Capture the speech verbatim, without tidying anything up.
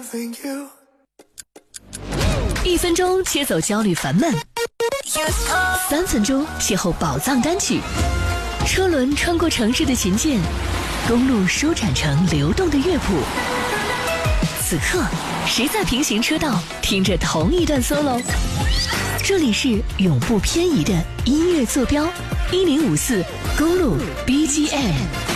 一分钟切走焦虑烦闷，三分钟邂逅宝藏单曲。车轮穿过城市的琴键，公路舒展成流动的乐谱。此刻，谁在平行车道听着同一段 solo？ 这里是永不偏移的音乐坐标，一零五四公路 B G M。